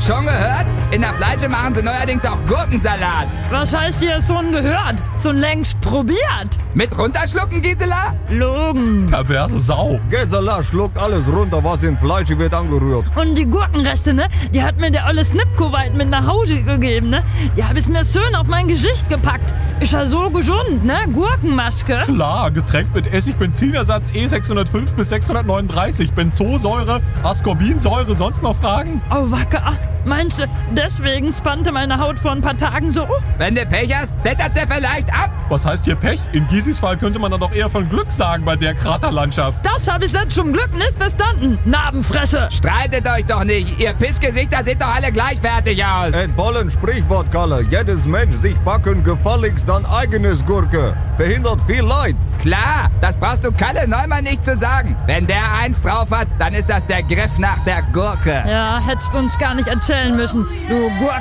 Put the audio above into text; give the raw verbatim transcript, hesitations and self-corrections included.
Schon gehört? In der Fleische machen sie neuerdings auch Gurkensalat. Was heißt hier so ein gehört? So ein längst probiert? Mit runterschlucken, Gisela? Logen. Perverse Sau. Gisela schluckt alles runter, was in Fleisch wird angerührt. Und die Gurkenreste, ne? Die hat mir der olle Snipko-Weit mit nach Hause gegeben, ne? Die hab ich mir schön auf mein Gesicht gepackt. Ist ja so gesund, ne? Gurkenmaske. Klar, getränkt mit Essig-Benzinersatz E sechshundertfünf bis sechshundertneununddreißig. Benzosäure, Ascorbinsäure, sonst noch Fragen? Oh, wacker. Meinst du, deswegen spannte meine Haut vor ein paar Tagen so? Wenn du Pech hast, blättert sie vielleicht ab. Was heißt hier Pech? In Gisis Fall könnte man dann doch eher von Glück sagen bei der Kraterlandschaft. Das hab ich jetzt zum Glück nicht verstanden. Narbenfresse. Streitet euch doch nicht. Ihr Pissgesichter seht doch alle gleichwertig aus. Ein bollen Sprichwort, Kalle. Jedes Mensch sich backen gefälligst an eigenes Gurke. Verhindert viel Leid. Klar, das brauchst du Kalle Neumann nicht zu sagen. Wenn der eins drauf hat, dann ist das der Griff nach der Gurke. Ja, hättest uns gar nicht erzählen müssen, du Gurken.